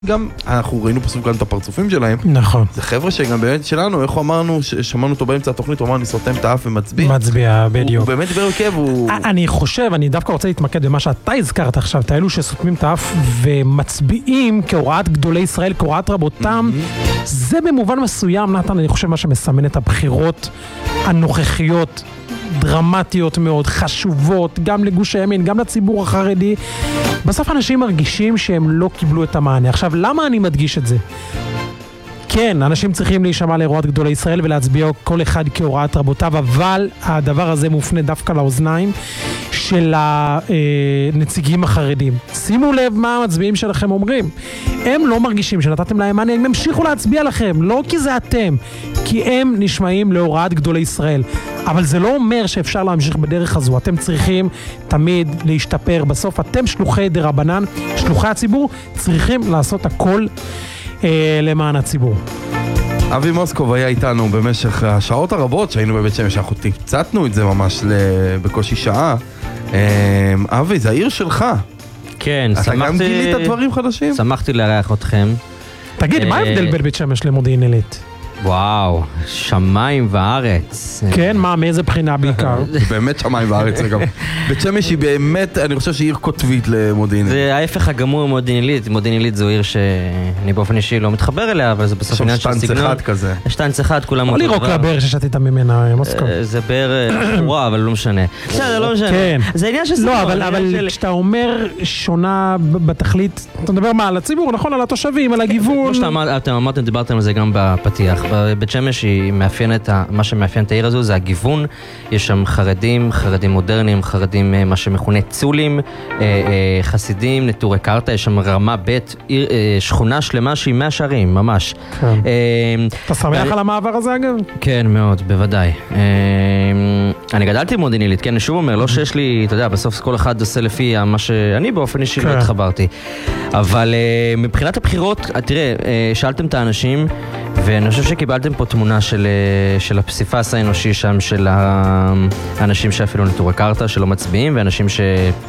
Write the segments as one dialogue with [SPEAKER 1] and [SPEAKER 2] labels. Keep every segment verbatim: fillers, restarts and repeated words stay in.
[SPEAKER 1] גם אנחנו ראינו בסוף גם את הפרצופים שלהם.
[SPEAKER 2] נכון.
[SPEAKER 1] זה חבר'ה שגם באמת שלנו, איך הוא אמרנו, שמענו אותו באמצע התוכנית, הוא אמר, אני סותם את האף ומצביע.
[SPEAKER 2] מצביע, בדיוק.
[SPEAKER 1] הוא באמת דבר עוקב, הוא...
[SPEAKER 2] אני חושב, אני דווקא רוצה להתמקד במה שאתה הזכרת עכשיו, את האלו שסותמים את האף ומצביעים כהוראת גדולי ישראל, כהוראת רבותם, זה במובן מסוים, נתן, אני חושב מה שמסמן את הבחירות הנוכחיות, דרמטיות מאוד, חשובות, גם לגוש הימין, גם לציבור החרדי. בסוף אנשים מרגישים שהם לא קיבלו את המענה. עכשיו, למה אני מדגיש את זה? כן, אנשים צריכים להישמע להוראת גדולי ישראל ולהצביע כל אחד כהוראת רבותיו, אבל הדבר הזה מופנה דווקא לאוזניים של הנציגים החרדים. שימו לב מה המצביעים שלכם אומרים. הם לא מרגישים שנתתם להם מענה, הם המשיכו להצביע לכם, לא כי זה אתם, כי הם נשמעים להוראת גדולי ישראל. אבל זה לא אומר שאפשר להמשיך בדרך הזו. אתם צריכים תמיד להשתפר. בסוף אתם שלוחי דרבנן, שלוחי הציבור, צריכים לעשות הכל אה, למען הציבור.
[SPEAKER 1] אבי מוסקוב היה איתנו במשך השעות הרבות שהיינו בבית שמש, אנחנו תפצתנו את זה ממש בקושי שעה. אה, אבי, זה העיר שלך.
[SPEAKER 3] כן,
[SPEAKER 1] אתה
[SPEAKER 3] שמחתי...
[SPEAKER 1] גם גילית דברים חדשים?
[SPEAKER 3] שמחתי לארח אתכם.
[SPEAKER 2] תגיד, מה ההבדל בין בית שמש למודיעין עילית?
[SPEAKER 3] וואו, שמיים וארץ.
[SPEAKER 2] כן, מה, מאיזה בחינה בעיקר?
[SPEAKER 1] באמת שמיים וארץ, גם. בית שמש היא באמת, אני חושב שהיא עיר קוטבית למודיעין עילית.
[SPEAKER 3] זה ההפך הגמור ממודיעין עילית. מודיעין עילית זו עיר שאני באופן אישי לא מתחבר אליה, אבל זה בסוף עניין של סגנון.
[SPEAKER 1] שטנץ אחד כזה.
[SPEAKER 3] שטנץ אחד, כולם
[SPEAKER 2] או לירוק לבאר ששתית ממנה, מוסקוב.
[SPEAKER 3] זה באר חורה, אבל לא משנה. בסדר, לא משנה. זה עניין של סגנון.
[SPEAKER 2] לא, אבל כשאתה אומר שונה בתכלית, אתה מדבר מה, על הציבור, נכון? על התושבים, על הגיוון.
[SPEAKER 3] כמו שאתם אמרתם, דיברתם על זה גם בפתיח. בית שמש היא מאפיינת, מה שמאפיין את העיר הזו זה הגיוון. יש שם חרדים, חרדים מודרניים, חרדים מה שמכונה צולים, חסידים, נטורי קרתא, יש שם רמה בית, שכונה שלמה שהיא מאה שערים, ממש.
[SPEAKER 2] אתה שמח על המעבר הזה אגב?
[SPEAKER 3] כן, מאוד, בוודאי. אני גדלתי במודיעין עילית, כן, אני שוב אומר, לא שיש לי, אתה יודע, בסוף כל אחד עושה לפי מה שאני באופן אישי לא התחברתי. אבל מבחינת הבחירות, תראה, שאלתם את האנשים, ואני חושב שקיבלתם פה תמונה של, של הפסיפס האנושי שם, של האנשים שאפילו נטורי קרתא, שלא מצביעים, ואנשים ש...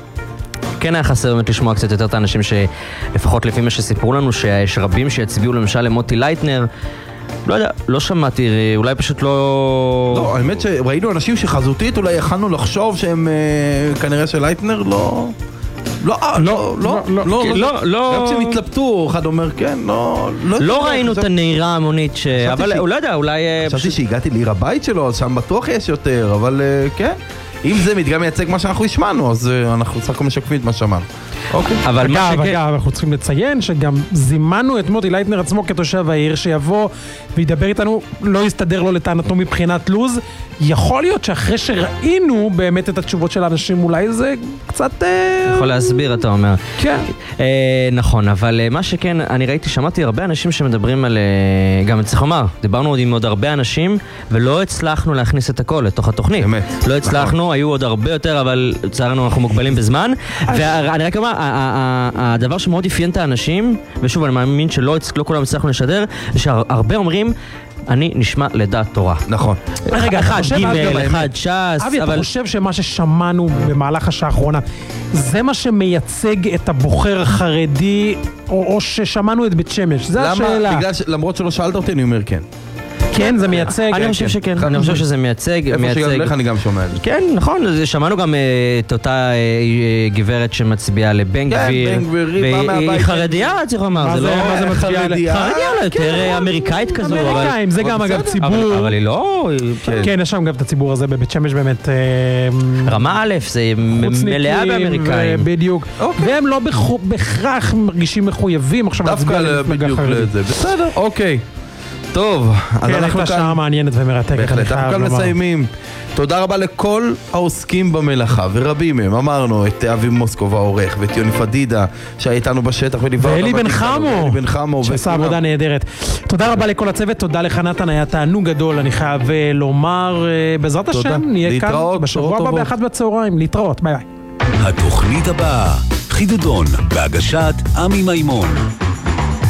[SPEAKER 3] כן היה חסר באמת לשמוע קצת יותר את האנשים שלפחות לפי מה שסיפרו לנו, שיש רבים שיצביעו למשל למוטי לייטנר, לא יודע, לא שמעתי, אולי פשוט לא...
[SPEAKER 1] לא, האמת שראינו אנשים שחזותית אולי יכלנו לחשוב שהם כנראה של לייטנר לא... לא, לא, לא, לא, לא, לא, גם כשהם התלבטו, אחד אומר כן, לא,
[SPEAKER 3] לא ראינו את הנהירה ההמונית ש... אבל אולי יודע, אולי...
[SPEAKER 1] חשבתי שהגעתי לעיר הבית שלו, אז שם בטוח יש יותר, אבל כן, אם זה מדגם מייצג מה שאנחנו השמענו, אז אנחנו סך הכל משקפים את מה שמענו. אוקיי.
[SPEAKER 2] אבל מה שכן... אנחנו צריכים לציין שגם זימנו את מוטי לייטנר עצמו כתושב העיר, שיבוא וידבר איתנו, לא יסתדר לו לטענתו מבחינת לוז. יכול להיות שאחרי שראינו באמת את התשובות של האנשים, אולי זה קצת...
[SPEAKER 3] יכול להסביר, אתה אומר.
[SPEAKER 2] כן.
[SPEAKER 3] נכון, אבל מה שכן, אני ראיתי, שמעתי הרבה אנשים שמדברים על... גם צריך לומר, דיברנו עם עוד הרבה אנשים, ולא הצלחנו להכניס את הכל לתוך התוכנית.
[SPEAKER 1] באמת.
[SPEAKER 3] לא הצלחנו, היו עוד הרבה יותר, אבל לצערנו אנחנו מוגבלים בזמן. ואני רק אומר, הדבר שמאוד אפיין את האנשים, ושוב, אני מאמין שלא כולם הצלחנו לשדר, שהרבה אומרים, אני נשמע לדעת תורה.
[SPEAKER 1] נכון.
[SPEAKER 3] רגע, אחד גימל, אחד שס.
[SPEAKER 2] אבי, אתה חושב שמה ששמענו במהלך השעה האחרונה, זה מה שמייצג את הבוחר החרדי, או ששמענו את בית שמש? זה השאלה.
[SPEAKER 1] למרות שלא שאלת אותי, אני אומר כן.
[SPEAKER 2] כן, זה מייצג.
[SPEAKER 3] אני חושב שכן, אני חושב שזה מייצג.
[SPEAKER 1] איפה שגם לך אני גם שומע את זה.
[SPEAKER 3] כן, נכון, שמענו גם את אותה גברת שמצביעה לבן גביר. והיא חרדיה, צריך לומר.
[SPEAKER 2] מה זה מצביעה?
[SPEAKER 3] חרדיה, יותר אמריקאית כזו.
[SPEAKER 2] אמריקאים, זה גם אגב ציבור.
[SPEAKER 3] אבל היא לא...
[SPEAKER 2] כן, יש שם גם את הציבור הזה בבית שמש באמת...
[SPEAKER 3] רמה א', זה מלאה באמריקאים.
[SPEAKER 2] בדיוק. והם לא בהכרח מרגישים מחויבים.
[SPEAKER 1] דווקא בדיוק לזה. בסדר, אוקיי. טוב, אז
[SPEAKER 2] כן,
[SPEAKER 1] אנחנו
[SPEAKER 2] הייתה
[SPEAKER 1] כאן...
[SPEAKER 2] שעה מעניינת ומרתקת.
[SPEAKER 1] בהחלט, אנחנו כאן מסיימים. תודה רבה לכל העוסקים במלאכה, ורבים מהם, אמרנו, את אבי מוסקוב העורך, ואת יוני פדידה, שהיה איתנו בשטח,
[SPEAKER 2] ואלי בן חמו,
[SPEAKER 1] ואלי בן חמו,
[SPEAKER 2] שעשה עבודה נהדרת. תודה רבה לכל הצוות, תודה לך נתן, היה תענוג גדול, אני חייב לומר, בעזרת השם, נהיה כאן בשבוע הבא באחת בצהריים, להתראות, ביי ביי.
[SPEAKER 4] התוכנית הבאה, חידודון, בהגשת עמי מימון.